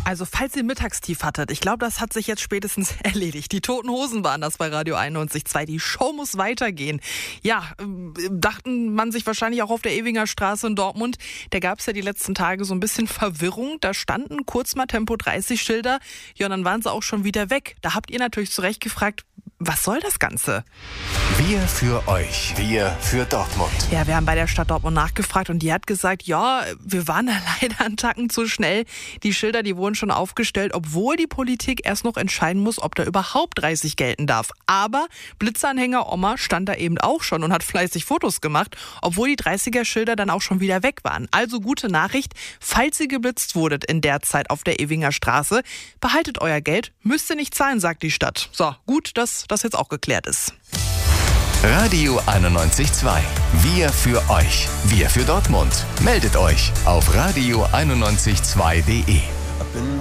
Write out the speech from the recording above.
Also falls ihr Mittagstief hattet, ich glaube, das hat sich jetzt spätestens erledigt. Die Toten Hosen waren das bei Radio 91.2. Die Show muss weitergehen. Ja, dachten man sich wahrscheinlich auch auf der Ewinger Straße in Dortmund. Da gab es ja die letzten Tage so ein bisschen Verwirrung. Da standen kurz mal Tempo 30 Schilder. Ja, und dann waren sie auch schon wieder weg. Da habt ihr natürlich zu Recht gefragt, was soll das Ganze? Wir für euch. Wir für Dortmund. Ja, wir haben bei der Stadt Dortmund nachgefragt und die hat gesagt, ja, wir waren da leider einen Tacken zu schnell. Die Schilder, die wurden schon aufgestellt, obwohl die Politik erst noch entscheiden muss, ob da überhaupt 30 gelten darf. Aber Blitzanhänger Oma stand da eben auch schon und hat fleißig Fotos gemacht, obwohl die 30er-Schilder dann auch schon wieder weg waren. Also gute Nachricht, falls ihr geblitzt wurdet in der Zeit auf der Ewinger Straße, behaltet euer Geld, müsst ihr nicht zahlen, sagt die Stadt. So, gut, dass das jetzt auch geklärt ist. Radio 91.2. Wir für euch. Wir für Dortmund. Meldet euch auf radio912.de.